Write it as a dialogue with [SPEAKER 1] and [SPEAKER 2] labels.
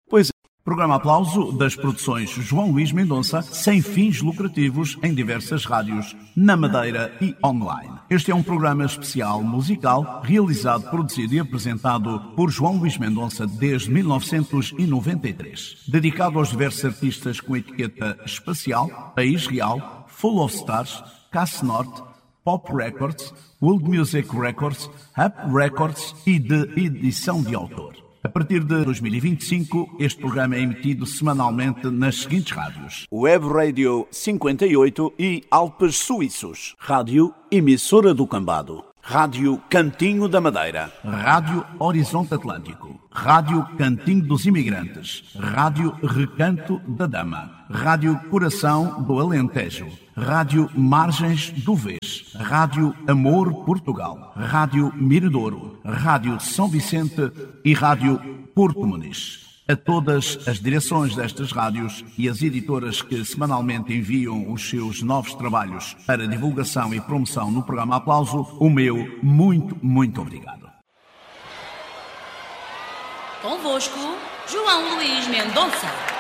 [SPEAKER 1] Pois é. Programa Aplauso das produções João Luís Mendonça, sem fins lucrativos, em diversas rádios, na Madeira e online. Este é um programa especial musical, realizado, produzido e apresentado por João Luís Mendonça desde 1993. Dedicado aos diversos artistas com etiqueta espacial, País Real, Full of Stars, Casse Norte, Pop Records, World Music Records, Up Records e de edição de autor. A partir de 2025, este programa é emitido semanalmente nas seguintes rádios: Web Radio 58 e Alpes Suíços, Rádio Emissora do Cambado, Rádio Cantinho da Madeira, Rádio Horizonte Atlântico, Rádio Cantinho dos Imigrantes, Rádio Recanto da Dama, Rádio Coração do Alentejo, Rádio Margens do Vês, Rádio Amor Portugal, Rádio Miradouro, Rádio São Vicente e Rádio Porto Muniz. A todas as direções destas rádios e as editoras que semanalmente enviam os seus novos trabalhos para divulgação e promoção no programa Aplauso, o meu muito obrigado.
[SPEAKER 2] Convosco, João Luís Mendonça.